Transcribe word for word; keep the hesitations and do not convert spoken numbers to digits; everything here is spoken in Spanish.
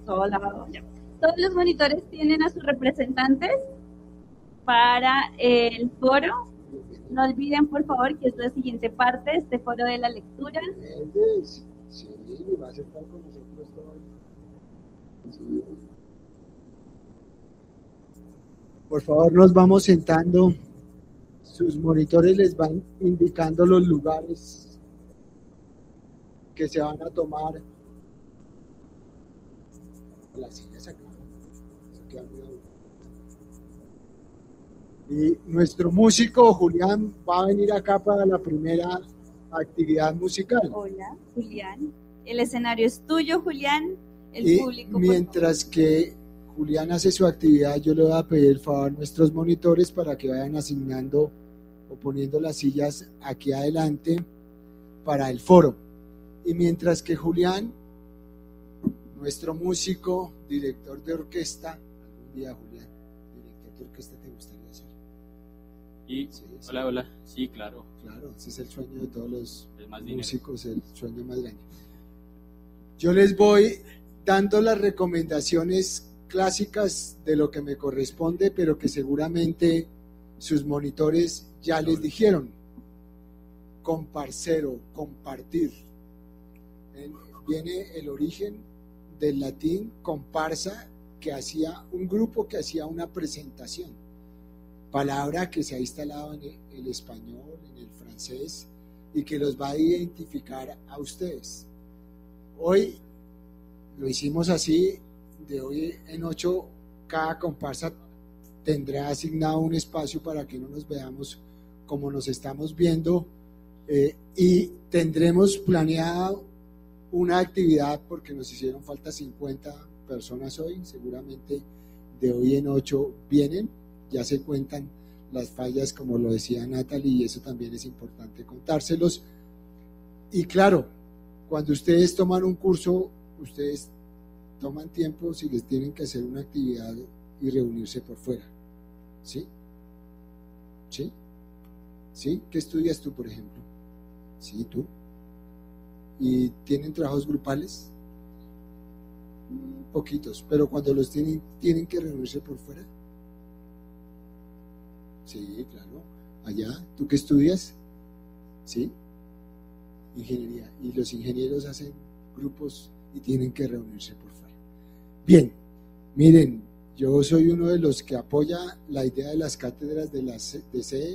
Hola, hola. Todos los monitores tienen a sus representantes para el foro. No olviden, por favor, que es la siguiente parte, este foro de la lectura. Sí, va a estar con nosotros todo. Sí. Por favor, nos vamos sentando. Sus monitores les van indicando los lugares que se van a tomar. Las sillas acá. Y nuestro músico Julián va a venir acá para la primera actividad musical. Hola, Julián. El escenario es tuyo, Julián. El y público. Mientras que Julián hace su actividad, yo le voy a pedir el favor a nuestros monitores para que vayan asignando o poniendo las sillas aquí adelante para el foro. Y mientras que Julián, nuestro músico, director de orquesta, algún día Julián, director de orquesta, ¿te gustaría ser? Y, sí, sí. Hola, hola, sí, claro. Claro, ese es el sueño de todos los el músicos, el sueño más grande. Yo les voy dando las recomendaciones clásicas de lo que me corresponde, pero que seguramente sus monitores ya les dijeron. Comparcero, compartir. Viene el origen del latín comparsa, que hacía un grupo que hacía una presentación. Palabra que se ha instalado en el, el español, en el francés, y que los va a identificar a ustedes. Hoy lo hicimos así, de hoy en ocho, cada comparsa tendrá asignado un espacio para que no nos veamos como nos estamos viendo, eh, y tendremos planeado una actividad porque nos hicieron falta cincuenta personas hoy, seguramente de hoy en ocho vienen, ya se cuentan las fallas como lo decía Natalie, y eso también es importante contárselos. Y claro, cuando ustedes toman un curso, ustedes toman tiempo si les tienen que hacer una actividad y reunirse por fuera, ¿sí? ¿Sí? ¿Sí? ¿Qué estudias tú, por ejemplo? Sí, tú. ¿Y tienen trabajos grupales? Poquitos, pero cuando los tienen, tienen que reunirse por fuera. Sí, claro. Allá, ¿tú qué estudias? Sí. Ingeniería. Y los ingenieros hacen grupos y tienen que reunirse por fuera. Bien, miren, yo soy uno de los que apoya la idea de las cátedras de la C E